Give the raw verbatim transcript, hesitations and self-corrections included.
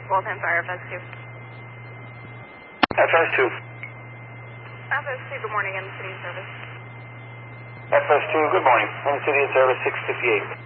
Waltham Fire, F S two. F S two. F S two, good morning, in the city of service. F S two, good morning. In the city of service, six fifty-eight.